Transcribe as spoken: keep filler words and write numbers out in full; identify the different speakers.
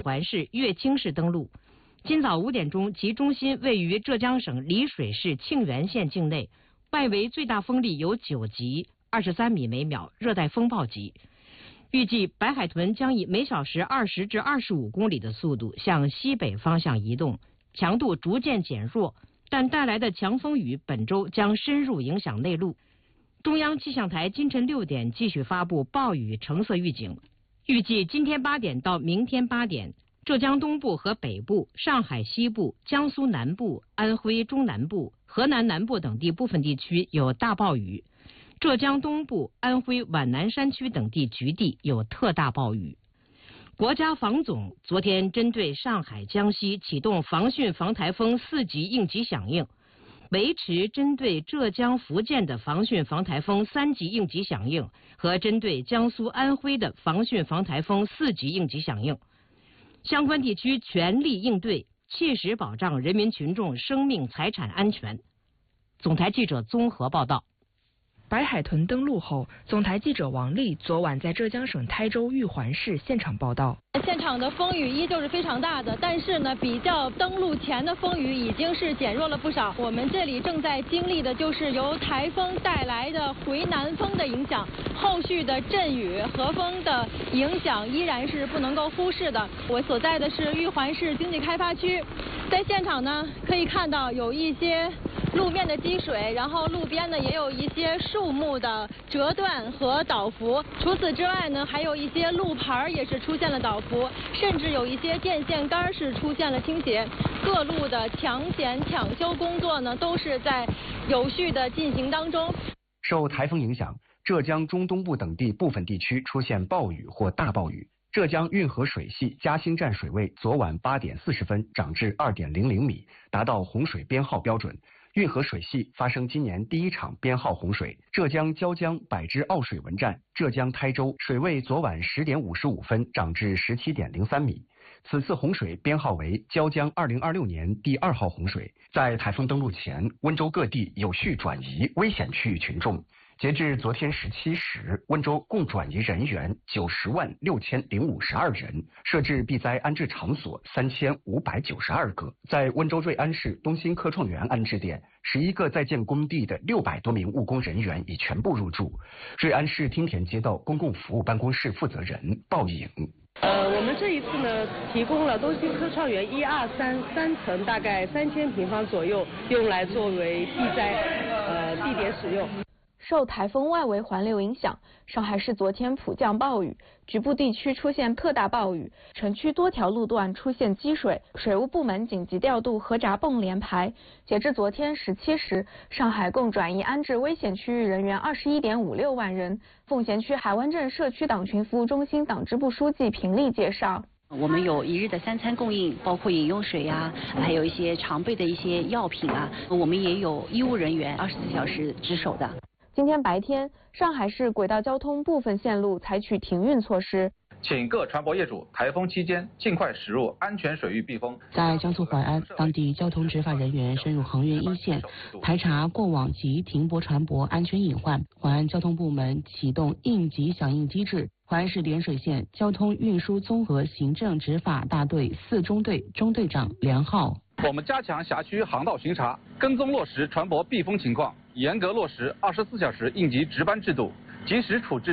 Speaker 1: 环市、乐清市登陆。今早五点钟，其中心位于浙江省丽水市庆元县境内，外围最大风力有九级，二十三米每秒，热带风暴级。预计白海豚将以每小时二十至二十五公里的速度向西北方向移动，强度逐渐减弱，但带来的强风雨本周将深入影响内陆。中央气象台今晨六点继续发布暴雨橙色预警，预计今天八点到明天八点，浙江东部和北部、上海西部、江苏南部、安徽中南部、河南南部等地部分地区有大暴雨。浙江东部、安徽皖南山区等地局地有特大暴雨。国家防总昨天针对上海、江西启动防汛防台风四级应急响应，维持针对浙江、福建的防汛防台风三级应急响应和针对江苏、安徽的防汛防台风四级应急响应。相关地区全力应对，切实保障人民群众生命财产安全。总台记者综合报道。
Speaker 2: 白海豚登陆后，总台记者王丽昨晚在浙江省台州玉环市现场报道。
Speaker 3: 现场的风雨依旧是非常大的，但是呢，比较登陆前的风雨已经是减弱了不少。我们这里正在经历的就是由台风带来的回南风的影响，后续的阵雨和风的影响依然是不能够忽视的。我所在的是玉环市经济开发区，在现场呢可以看到有一些路面的积水，然后路边呢也有一些树木的折断和倒伏。除此之外呢，还有一些路牌也是出现了倒伏，甚至有一些电线杆是出现了倾斜。各路的抢险抢修工作呢都是在有序的进行当中。
Speaker 4: 受台风影响，浙江中东部等地部分地区出现暴雨或大暴雨。浙江运河水系嘉兴站水位昨晚八点四十分涨至二点零零米，达到洪水编号标准。运河水系发生今年第一场编号洪水。浙江椒江百支奥水文站浙江台州水位昨晚十点五十五分涨至十七点零三米。此次洪水编号为椒江二零二六年第二号洪水。在台风登陆前，温州各地有序转移危险区域群众。截至昨天十七时，温州共转移人员九十万六千零五十二人，设置避灾安置场所三千五百九十二个。在温州瑞安市东兴科创园安置点，十一个在建工地的六百多名务工人员已全部入住。瑞安市汀田街道公共服务办公室负责人鲍颖。
Speaker 5: 呃，我们这一次呢，提供了东兴科创园一二三三层，大概三千平方左右，用来作为避灾呃地点使用。
Speaker 6: 受台风外围环流影响，上海市昨天普降暴雨，局部地区出现特大暴雨，城区多条路段出现积水，水务部门紧急调度河闸泵连排。截至昨天十七时，上海共转移安置危险区域人员二十一点五六万人。奉贤区海湾镇社区党群服务中心党支部书记平丽介绍。
Speaker 7: 我们有一日的三餐供应，包括饮用水呀、啊，还有一些常备的一些药品啊。我们也有医务人员二十四小时值守的。
Speaker 6: 今天白天，上海市轨道交通部分线路采取停运措施，
Speaker 8: 请各船舶业主台风期间尽快驶入安全水域避风。
Speaker 9: 在江苏淮安，当地交通执法人员深入衡源一线，排查过往及停泊船舶安全隐患。淮安交通部门启动应急响应机制。淮安市涟水县交通运输综合行政执法大队四中队中队长梁浩。
Speaker 8: 我们加强辖区航道巡查，跟踪落实船舶避风情况，严格落实二十四小时应急值班制度，及时处置